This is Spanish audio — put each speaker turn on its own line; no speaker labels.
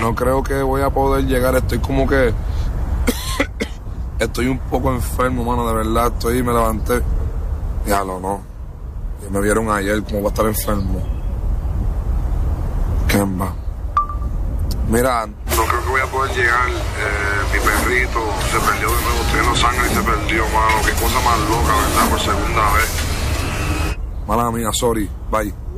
No creo que voy a poder llegar. Estoy como que... Estoy un poco enfermo, mano, de verdad. Me levanté. Diablo, no. Y me vieron ayer como voy a estar enfermo. Kemba. Mira, no creo que voy a poder llegar. Mi perrito se perdió de nuevo. Estoy en Los Ángeles y se perdió, mano. Qué cosa más loca, ¿verdad? Por segunda vez. Mala mía, sorry. Bye.